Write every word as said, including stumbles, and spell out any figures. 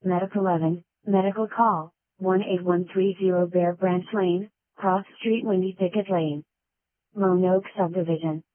Medic eleven, Medical Call, one eight one three zero Bear Branch Lane, Cross Street Windy Picket Lane. Lone Oak Subdivision.